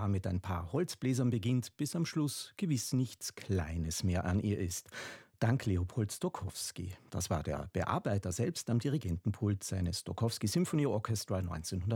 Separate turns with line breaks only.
Opera mit ein paar Holzbläsern beginnt, bis am Schluss gewiss nichts Kleines mehr an ihr ist. Dank Leopold Stokowski. Das war der Bearbeiter selbst am Dirigentenpult seines Stokowski Symphony Orchestra 1900.